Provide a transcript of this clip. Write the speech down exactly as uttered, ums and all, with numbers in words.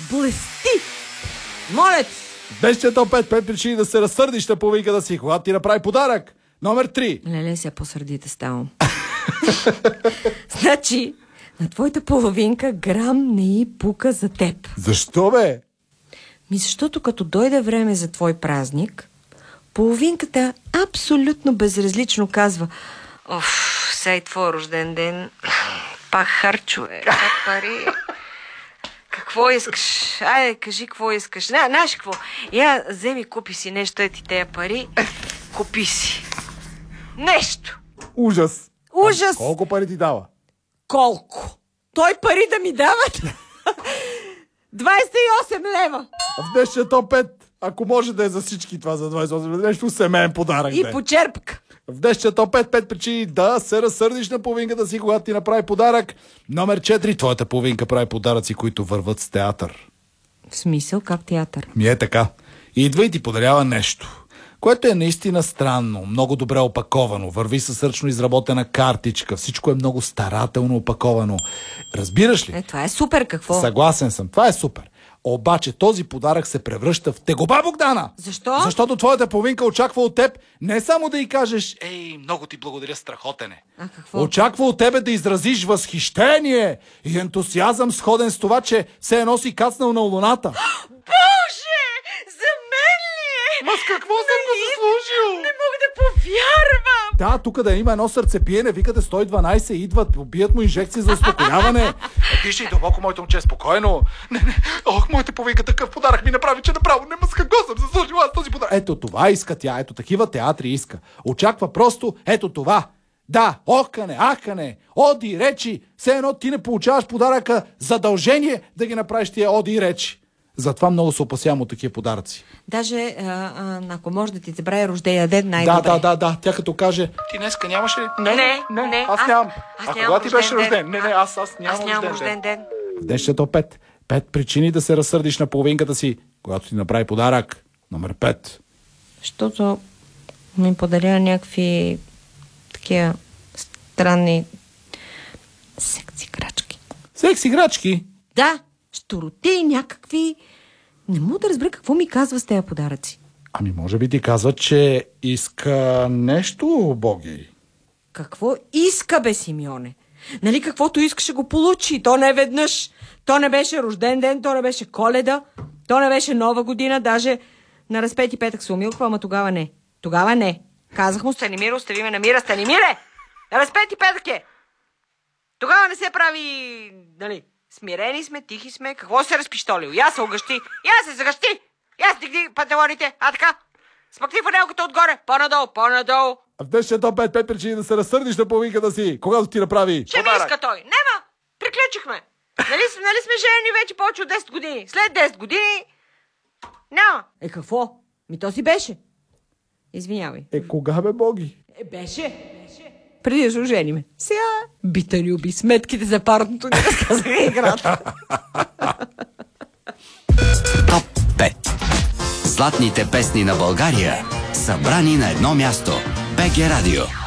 Блести! Моля ти! Днешният топ пет, пет причини да се разсърдиш на половинката си, когато ти направи подарък. Номер три. Леле, сега по-сърдите ставам. Значи, на твоята половинка грам не й пука за теб. Защо, бе? Ми защото като дойде време за твой празник, половинката абсолютно безразлично казва: оф, сега и твой рожден ден, пак харчове, пак пари. Какво искаш? Айде, кажи какво искаш. На, знаеш какво? Я, вземи, купи си нещо, ети тея пари. Купи си. Нещо. Ужас. Ужас. А колко пари ти дава? Колко? Той пари да ми дават? двайсет и осем лева. В днешния топ пет, ако може да е за всички това за двайсет и осем лева, нещо семейен подарък. И бе. почерпка. В днешния топ пет, пет причини да се разсърдиш на половинката си, когато ти направи подарък. Номер четири. Твоята половинка прави подаръци, които върват с театър. В смисъл, как театър? Ми е така. Идва и ти подарява нещо, което е наистина странно, много добре опаковано, върви с ръчно изработена картичка, всичко е много старателно опаковано. Разбираш ли? Е, това е супер, какво? Съгласен съм, това е супер. Обаче този подарък се превръща в тегоба, Богдана! Защо? Защото твоята половинка очаква от теб не само да й кажеш: ей, много ти благодаря, страхотене. А какво? Очаква от тебе да изразиш възхищение и ентусиазъм, сходен с това, че все едно си кацнал на луната. Боже! За мен ли е? Ма с какво съм го заслужил? Не мога да повярвам! Да, тук да има едно сърцепиене, викате сто и дванайсет, идват, бият му инжекции за успокояване. Дишай дълбоко, моето момче, спокойно. Не, не, ох, моята половинка такъв подарък ми направи, че направо не ма с какво съм заслужила аз този подарък. Ето това иска тя, ето такива театри иска. Очаква просто ето това. Да, охкане, ахкане, оди, речи. Все едно ти не получаваш подаръка, задължение да ги направиш тия оди и речи. Затова много се опасявам от такива подаръци. Даже, а, а, ако може да ти забравя рождения ден, най-добре. Да, да, да, да. Тя като каже: ти днеска нямаш ли? Не, не, не. Аз нямам. Аз А нямам кога ти беше рожден ден. рожден? Не, не, аз, аз нямам, Аз нямам рожден, рожден ден. ден. В днешния топ пет. Пет причини да се разсърдиш на половинката си, когато ти направи подарък. Номер пет. Защото ми подаря някакви такива странни секси крачки. Секс играчки? Да, щуроти някакви. Не мога да разбера какво ми казва с тези подаръци. Ами може би ти казва, че иска нещо, Боги. Какво иска, бе, Симеоне? Нали каквото искаше го получи. То не веднъж. То не беше рожден ден, то не беше Коледа, то не беше Нова година, даже на Разпети петък се умилква, ама тогава не. Тогава не. Казах му: Станимиро, остави ме на мира. Станимире! На Разпети петък е! Тогава не се прави, нали, смирени сме, тихи сме. Какво се разпиштолил? Я се огъщи, я се загъщи, я стигни панталоните, а така. Смъкни фанелката отгоре, по-надолу, по-надолу. А в днешния топ пет, пет причини да се разсърдиш на половинката си, когато ти направи Ще ми иска той. Нема! Приключихме. Нали, нали сме женени вече повече от десет години? След десет години... Няма. Е, какво? Ми то си беше. Извинявай. Е, кога бе, Боги? Е, беше. Беше. Преди да се ожениме. Сега бита люби. Сметките за парното ни разказаха играта. Топ пет. Златните песни на България, събрани на едно място. БГ Радио.